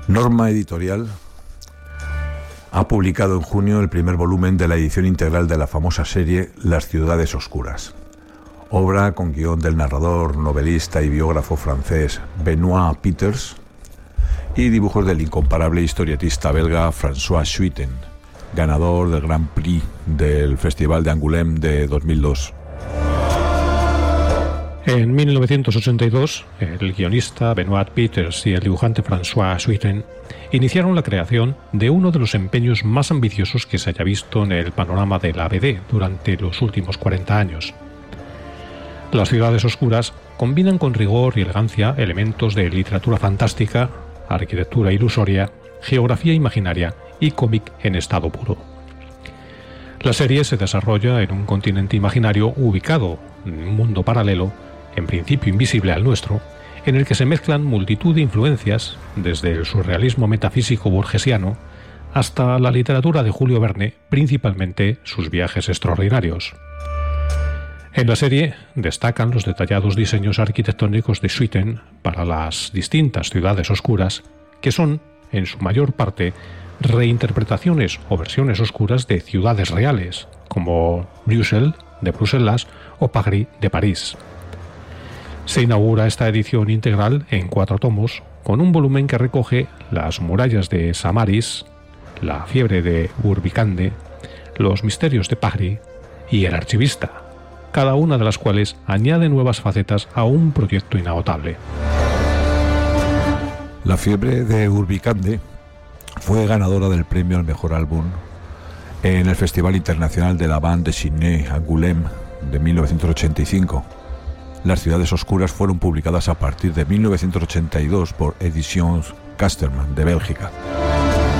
Norma Editorial ha publicado en junio el primer volumen de la edición integral de la famosa serie Las ciudades oscuras, obra con guión del narrador, novelista y biógrafo francés Benoît Peeters y dibujos del incomparable historietista belga François Schuiten, ganador del Grand Prix del Festival de Angoulême de 2002. En 1982, el guionista Benoît Peeters y el dibujante François Schuiten iniciaron la creación de uno de los empeños más ambiciosos que se haya visto en el panorama de la BD durante los últimos 40 años. Las ciudades oscuras combinan con rigor y elegancia elementos de literatura fantástica, arquitectura ilusoria, geografía imaginaria y cómic en estado puro. La serie se desarrolla en un continente imaginario ubicado en un mundo paralelo, en principio invisible al nuestro, en el que se mezclan multitud de influencias, desde el surrealismo metafísico burgesiano hasta la literatura de Julio Verne, principalmente sus viajes extraordinarios. En la serie destacan los detallados diseños arquitectónicos de Schuiten para las distintas ciudades oscuras, que son, en su mayor parte, reinterpretaciones o versiones oscuras de ciudades reales, como Bruxelles, de Bruselas, o Paris, de París. Se inaugura esta edición integral en 4 tomos, con un volumen que recoge las murallas de Samaris, la fiebre de Urbicande, los misterios de Paris y el archivista, cada una de las cuales añade nuevas facetas a un proyecto inagotable. La fiebre de Urbicande fue ganadora del premio al mejor álbum en el Festival Internacional de la Bande Dessinée Angoulême de 1985. Las ciudades oscuras fueron publicadas a partir de 1982 por Editions Casterman de Bélgica.